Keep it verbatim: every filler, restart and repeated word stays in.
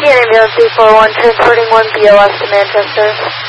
Indian Ambulance three four one, transporting one B L S to Manchester.